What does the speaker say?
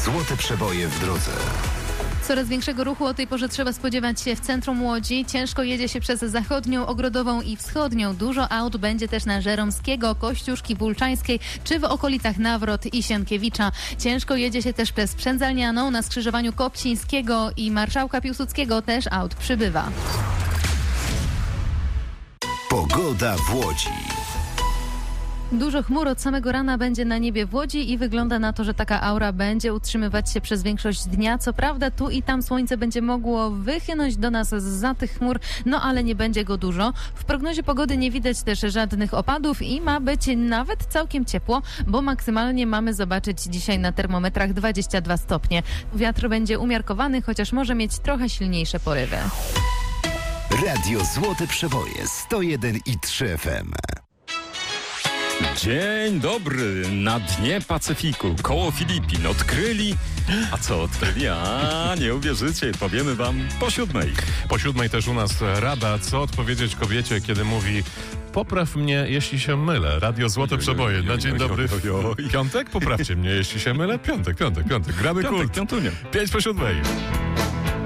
Złote przeboje w drodze. Coraz większego ruchu o tej porze trzeba spodziewać się w centrum Łodzi. Ciężko jedzie się przez zachodnią, Ogrodową i wschodnią. Dużo aut będzie też na Żeromskiego, Kościuszki Wólczańskiej czy w okolicach Nawrot i Sienkiewicza. Ciężko jedzie się też przez Przędzalnianą. Na skrzyżowaniu Kopcińskiego i Marszałka Piłsudskiego też aut przybywa. Pogoda w Łodzi. Dużo chmur od samego rana będzie na niebie w Łodzi i wygląda na to, że taka aura będzie utrzymywać się przez większość dnia. Co prawda tu i tam słońce będzie mogło wychynąć do nas zza tych chmur, no ale nie będzie go dużo. W prognozie pogody nie widać też żadnych opadów i ma być nawet całkiem ciepło, bo maksymalnie mamy zobaczyć dzisiaj na termometrach 22 stopnie. Wiatr będzie umiarkowany, chociaż może mieć trochę silniejsze porywy. Radio Złote Przeboje 101,3 FM. Dzień dobry. Na dnie Pacyfiku, koło Filipin odkryli... A co odkryli? Nie uwierzycie. Powiemy wam po 7:00. Po 7:00 też u nas rada, co odpowiedzieć kobiecie, kiedy mówi: popraw mnie, jeśli się mylę. Radio Złote Przeboje. Na dzień dobry. Piątek? Poprawcie mnie, jeśli się mylę. Piątek. Gramy kult. 5 po 7:00.